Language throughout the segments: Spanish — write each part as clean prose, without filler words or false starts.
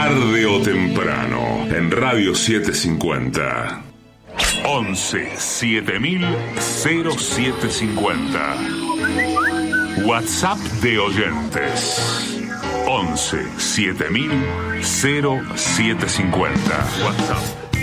Tarde o temprano, en Radio 750. 11 7000 0750. WhatsApp de oyentes. 11 7000 0750. WhatsApp.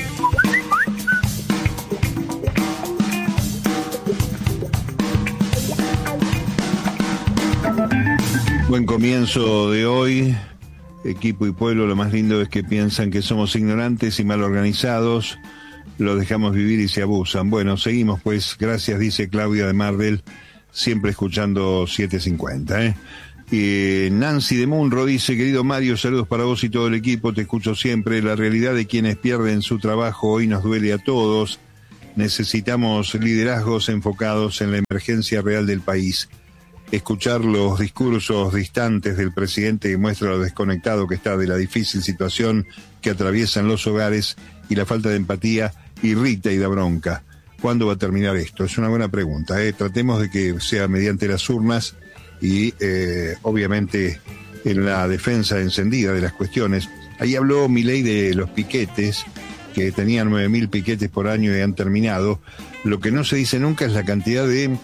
Buen comienzo de hoy. Equipo y pueblo, lo más lindo es que piensan que somos ignorantes y mal organizados. Los dejamos vivir y se abusan. Bueno, seguimos pues. Gracias, dice Claudia de Mardel, siempre escuchando 750. Y Nancy de Munro dice: querido Mario, saludos para vos y todo el equipo, te escucho siempre. La realidad de quienes pierden su trabajo hoy nos duele a todos. Necesitamos liderazgos enfocados en la emergencia real del país. Escuchar los discursos distantes del presidente que muestra lo desconectado que está de la difícil situación que atraviesan los hogares y la falta de empatía irrita y da bronca. ¿Cuándo va a terminar esto? Es una buena pregunta. Tratemos de que sea mediante las urnas y obviamente en la defensa encendida de las cuestiones. Ahí habló Milei de los piquetes, que tenían 9.000 piquetes por año y han terminado. Lo que no se dice nunca es la cantidad de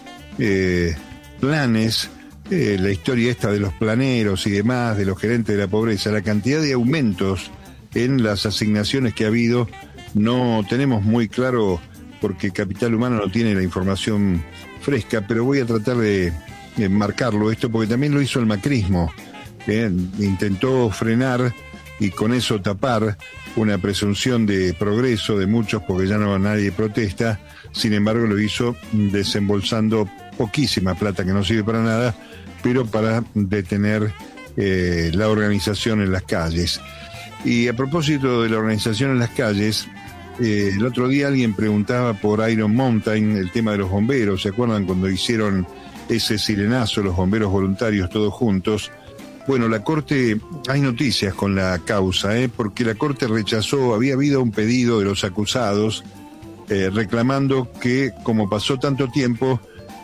planes, la historia esta de los planeros y demás, de los gerentes de la pobreza, la cantidad de aumentos en las asignaciones que ha habido. No tenemos muy claro, porque Capital Humano no tiene la información fresca, pero voy a tratar de marcarlo esto, porque también lo hizo el macrismo. Intentó frenar y con eso tapar una presunción de progreso de muchos, porque ya no nadie protesta. Sin embargo, lo hizo desembolsando poquísima plata que no sirve para nada, pero para detener la organización en las calles. Y a propósito de la organización en las calles, el otro día alguien preguntaba por Iron Mountain, el tema de los bomberos. ¿Se acuerdan cuando hicieron ese sirenazo, los bomberos voluntarios todos juntos? Bueno, la Corte, hay noticias con la causa, porque la Corte rechazó, había habido un pedido de los acusados reclamando que, como pasó tanto tiempo,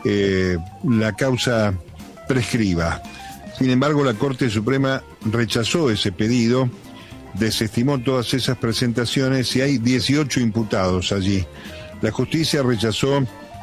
la causa prescriba. Sin embargo, la Corte Suprema rechazó ese pedido, desestimó todas esas presentaciones y hay 18 imputados allí. La justicia rechazó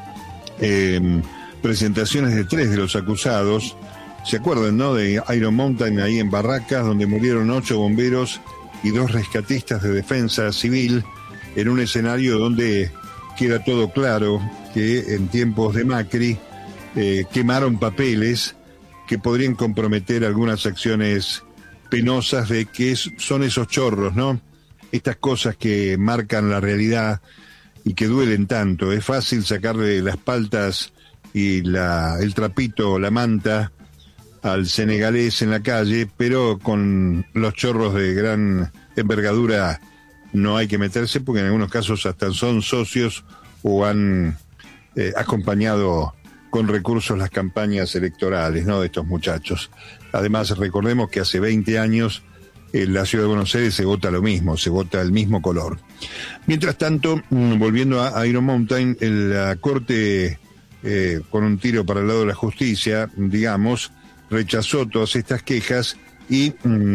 presentaciones de 3 de los acusados. ¿Se acuerdan, no? De Iron Mountain, ahí en Barracas, donde murieron 8 bomberos y 2 rescatistas de defensa civil, en un escenario donde queda todo claro que en tiempos de Macri quemaron papeles que podrían comprometer algunas acciones penosas de que son esos chorros, ¿no? Estas cosas que marcan la realidad y que duelen tanto. Es fácil sacarle las paltas y el trapito, la manta al senegalés en la calle, pero con los chorros de gran envergadura no hay que meterse, porque en algunos casos hasta son socios o han acompañado con recursos las campañas electorales, ¿no?, de estos muchachos. Además, recordemos que hace 20 años en la ciudad de Buenos Aires se vota lo mismo, se vota el mismo color. Mientras tanto, volviendo a Iron Mountain, la Corte, con un tiro para el lado de la justicia, digamos, rechazó todas estas quejas y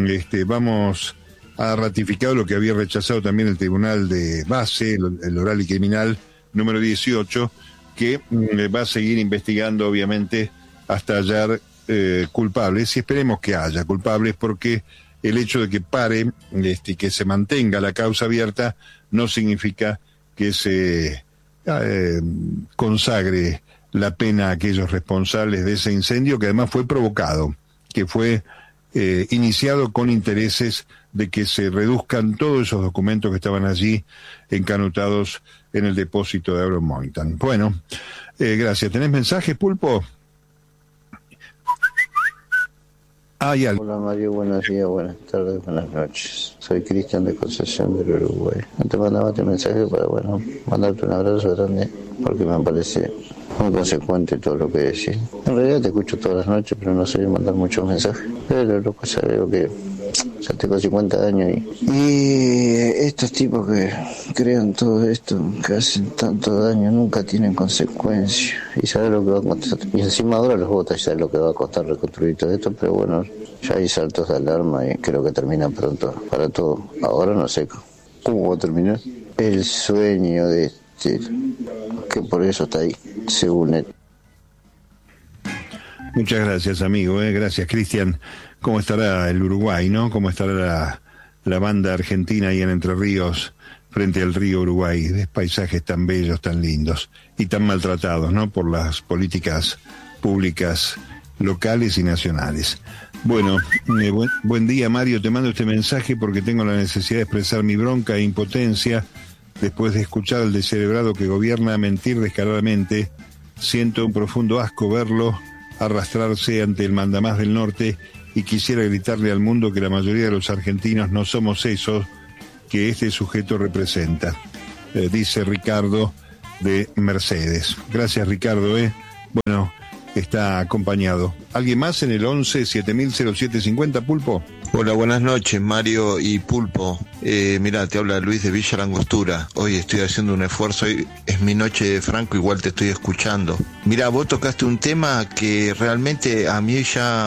ha ratificado lo que había rechazado también el Tribunal de Base, el Oral y Criminal número 18, que va a seguir investigando, obviamente, hasta hallar culpables, y esperemos que haya culpables, porque el hecho de que pare, que se mantenga la causa abierta, no significa que se consagre la pena a aquellos responsables de ese incendio, que además fue provocado, que fue iniciado con intereses de que se reduzcan todos esos documentos que estaban allí encanutados en el depósito de Iron Mountain. Bueno, gracias. ¿Tenés mensajes, Pulpo? Hola Mario, buenos días, buenas tardes, buenas noches. Soy Cristian de Concepción del Uruguay. Te mandaba este mensaje para, mandarte un abrazo grande, porque me parece muy consecuente todo lo que decís. En realidad te escucho todas las noches, pero no sé mandar muchos mensajes. Pero lo que pasa es que Ya tengo 50 años y estos tipos que crean todo esto, que hacen tanto daño, nunca tienen consecuencias. Y sabes lo que va a costar. Y encima ahora los votos, sabes lo que va a costar reconstruir todo esto, pero bueno, ya hay saltos de alarma y creo que termina pronto para todo. Ahora no sé cómo va a terminar. El sueño de que por eso está ahí, según él. Muchas gracias, amigo. Gracias, Cristian. ¿Cómo estará el Uruguay, no? ¿Cómo estará la banda argentina ahí en Entre Ríos, frente al río Uruguay? De paisajes tan bellos, tan lindos y tan maltratados, ¿no? Por las políticas públicas locales y nacionales. Bueno, buen día, Mario. Te mando este mensaje porque tengo la necesidad de expresar mi bronca e impotencia después de escuchar al descerebrado que gobierna mentir descaradamente. Siento un profundo asco verlo arrastrarse ante el mandamás del norte y quisiera gritarle al mundo que la mayoría de los argentinos no somos esos que este sujeto representa, dice Ricardo de Mercedes. Gracias, Ricardo. Bueno, está acompañado. ¿Alguien más en el 11-700750, Pulpo? Hola, buenas noches, Mario y Pulpo. Mirá, te habla Luis de Villa Langostura. Hoy estoy haciendo un esfuerzo, hoy es mi noche de Franco, igual te estoy escuchando. Mirá, vos tocaste un tema que realmente a mí ya